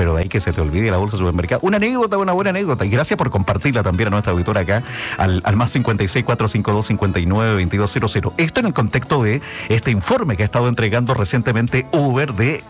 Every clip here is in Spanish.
pero de ahí que se te olvide la bolsa de supermercado. Una buena anécdota, y gracias por compartirla también a nuestra auditora acá, al más 56 452 59 2200. Esto en el contexto de este informe que ha estado entregando recientemente Uber de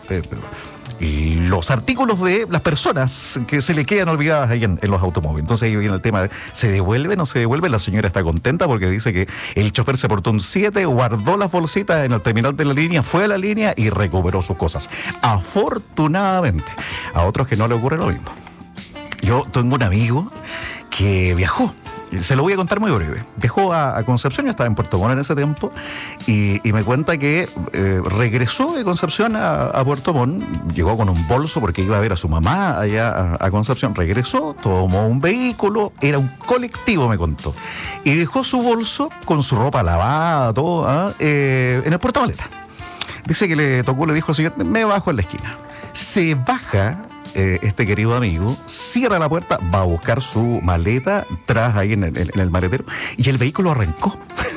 y los artículos de las personas que se le quedan olvidadas ahí en los automóviles. Entonces ahí viene el tema de ¿se devuelve o no se devuelve? La señora está contenta porque dice que el chofer se portó un 7, guardó las bolsitas en el terminal de la línea, fue a la línea y recuperó sus cosas. Afortunadamente, a otros que no le ocurre lo mismo. Yo tengo un amigo que viajó. Se lo voy a contar muy breve. Viajó a Concepción, yo estaba en Puerto Montt en ese tiempo, y me cuenta que regresó de Concepción a Puerto Montt, llegó con un bolso porque iba a ver a su mamá allá a Concepción, regresó, tomó un vehículo, era un colectivo, me contó, y dejó su bolso con su ropa lavada, todo, en el portamaleta. Dice que le dijo al señor, me bajo en la esquina. Se baja este querido amigo, cierra la puerta, va a buscar su maleta, tras ahí en el maletero, y el vehículo arrancó.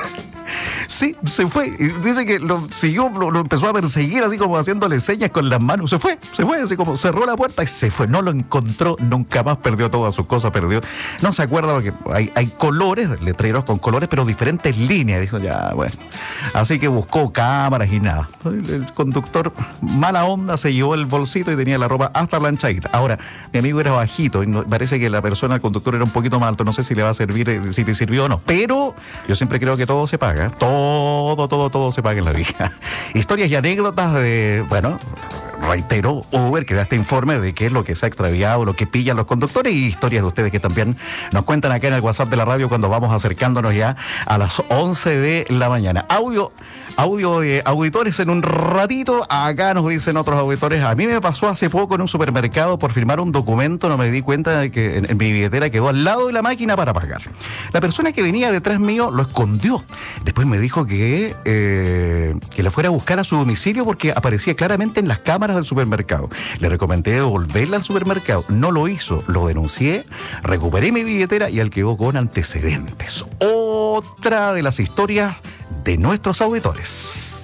Sí, se fue. Y dice que lo siguió, lo empezó a perseguir así como haciéndole señas con las manos. Se fue, así como cerró la puerta y se fue. No lo encontró nunca más, perdió todas sus cosas, no se acuerda porque hay colores, letreros con colores, pero diferentes líneas. Dijo, ya, bueno. Así que buscó cámaras y nada. El conductor, mala onda, se llevó el bolsito y tenía la ropa hasta planchadita. Ahora, mi amigo era bajito y parece que la persona, el conductor, era un poquito más alto. No sé si le va a servir, si le sirvió o no. Pero yo siempre creo que todo se paga. Todo se paga en la vida. Historias y anécdotas de, bueno, reitero, Uber, que da este informe de qué es lo que se ha extraviado, lo que pillan los conductores, y historias de ustedes que también nos cuentan acá en el WhatsApp de la radio cuando vamos acercándonos ya a las 11 de la mañana. Audio de auditores en un ratito. Acá nos dicen otros auditores, a mí me pasó hace poco en un supermercado por firmar un documento, no me di cuenta de que en mi billetera quedó al lado de la máquina para pagar. La persona que venía detrás mío lo escondió. Después me dijo que la fuera a buscar a su domicilio porque aparecía claramente en las cámaras del supermercado. Le recomendé devolverla al supermercado, no lo hizo, lo denuncié, recuperé mi billetera y él quedó con antecedentes. Otra de las historias de nuestros auditores.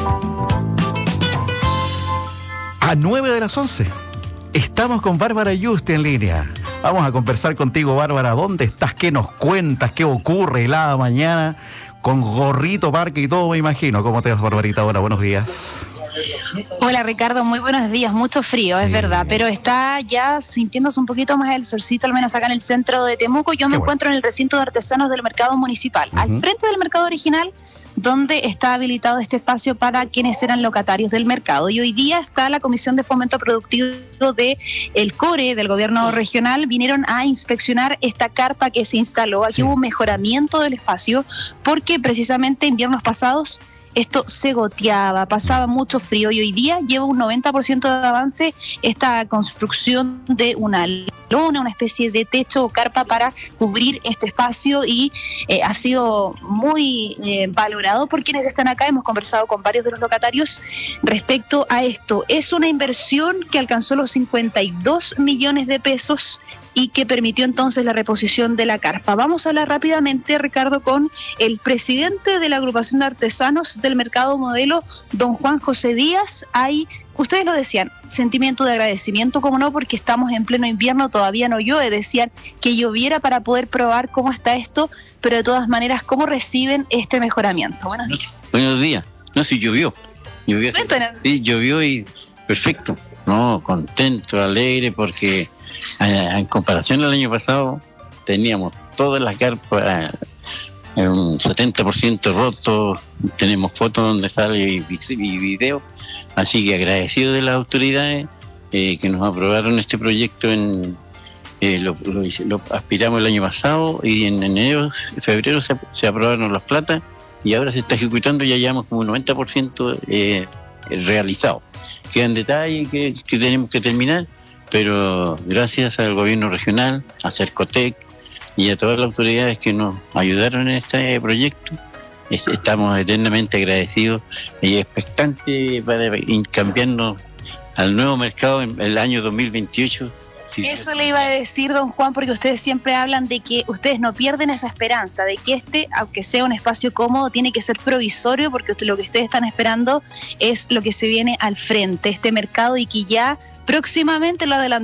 A 9 de las 11 estamos con Bárbara Yuste en línea. Vamos a conversar contigo, Bárbara. ¿Dónde estás? ¿Qué nos cuentas? ¿Qué ocurre helada mañana? Con gorrito, parque y todo, me imagino. ¿Cómo te vas, Barbarita? Ahora, buenos días. Hola, Ricardo, muy buenos días. Mucho frío, sí, es verdad, pero está ya sintiéndose un poquito más el solcito, al menos acá en el centro de Temuco. Yo me encuentro en el recinto de artesanos del mercado municipal, al frente del mercado original, donde está habilitado este espacio para quienes eran locatarios del mercado. Y hoy día está la Comisión de Fomento Productivo de el CORE, del gobierno regional, vinieron a inspeccionar esta carpa que se instaló. Aquí hubo un mejoramiento del espacio, porque precisamente inviernos pasados esto se goteaba, pasaba mucho frío, y hoy día lleva un 90% de avance esta construcción de una lona, una especie de techo o carpa para cubrir este espacio, y ha sido muy valorado por quienes están acá. Hemos conversado con varios de los locatarios respecto a esto. Es una inversión que alcanzó los 52 millones de pesos y que permitió entonces la reposición de la carpa. Vamos a hablar rápidamente, Ricardo, con el presidente de la agrupación de artesanos del mercado modelo, don Juan José Díaz. Hay, ustedes lo decían, sentimiento de agradecimiento, como no, porque estamos en pleno invierno, todavía no llueve, decían que lloviera para poder probar cómo está esto, pero de todas maneras, ¿cómo reciben este mejoramiento? Buenos días. Buenos días. No, sí, llovió. Sí, llovió y perfecto. No, contento, alegre, porque en comparación al año pasado teníamos todas las carpas un 70% roto, tenemos fotos donde sale y video, así que agradecido de las autoridades que nos aprobaron este proyecto. Lo aspiramos el año pasado y en enero, febrero se aprobaron las platas y ahora se está ejecutando, ya llevamos como un 90% realizado. Quedan detalles que tenemos que terminar, pero gracias al gobierno regional, a Cercotec y a todas las autoridades que nos ayudaron en este proyecto, estamos eternamente agradecidos y expectantes para cambiarnos al nuevo mercado en el año 2028. Eso le iba a decir, don Juan, porque ustedes siempre hablan de que ustedes no pierden esa esperanza, de que aunque sea un espacio cómodo, tiene que ser provisorio, porque lo que ustedes están esperando es lo que se viene al frente, este mercado, y que ya próximamente lo adelantamos.